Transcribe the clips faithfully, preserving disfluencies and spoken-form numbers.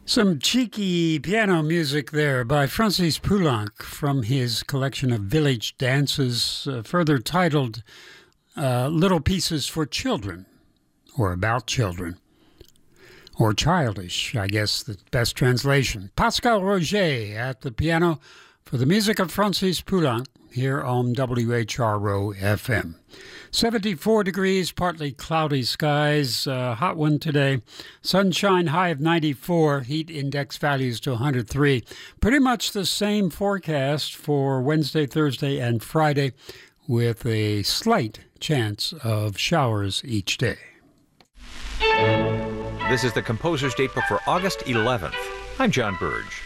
Some cheeky piano music there by Francis Poulenc from his collection of village dances, uh, further titled uh, Little Pieces for Children, or About Children, or Childish, I guess the best translation. Pascal Roger at the piano for the music of Francis Poulenc here on W H R O F M. seventy-four degrees, partly cloudy skies, uh, hot one today. Sunshine, high of ninety-four, heat index values to one hundred three. Pretty much the same forecast for Wednesday, Thursday, and Friday, with a slight chance of showers each day. This is the Composer's Datebook for August eleventh. I'm John Burge.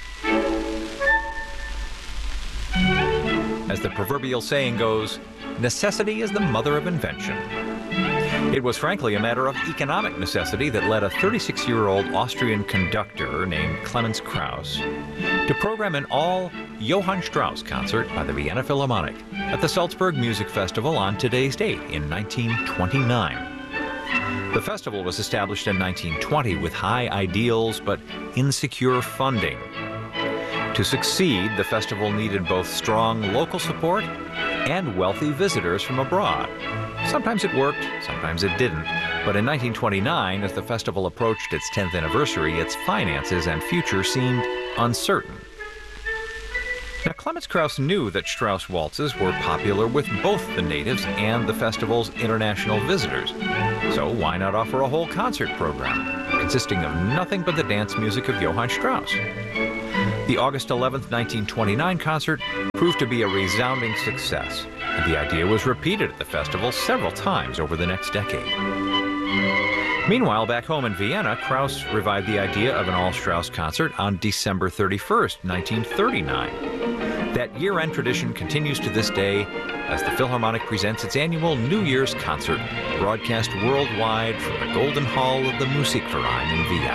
As the proverbial saying goes, necessity is the mother of invention. It was frankly a matter of economic necessity that led a thirty-six-year-old Austrian conductor named Clemens Krauss to program an all-Johann Strauss concert by the Vienna Philharmonic at the Salzburg Music Festival on today's date in nineteen twenty-nine. The festival was established in nineteen twenty with high ideals but insecure funding. To succeed, the festival needed both strong local support and wealthy visitors from abroad. Sometimes it worked, sometimes it didn't. But in nineteen twenty-nine, as the festival approached its tenth anniversary, its finances and future seemed uncertain. Now, Clemens Krauss knew that Strauss waltzes were popular with both the natives and the festival's international visitors. So why not offer a whole concert program consisting of nothing but the dance music of Johann Strauss? The August eleventh, nineteen twenty-nine concert proved to be a resounding success, and the idea was repeated at the festival several times over the next decade. Meanwhile, back home in Vienna, Krauss revived the idea of an all-Strauss concert on December thirty-first, nineteen thirty-nine. That year-end tradition continues to this day as the Philharmonic presents its annual New Year's concert, broadcast worldwide from the Golden Hall of the Musikverein in Vienna.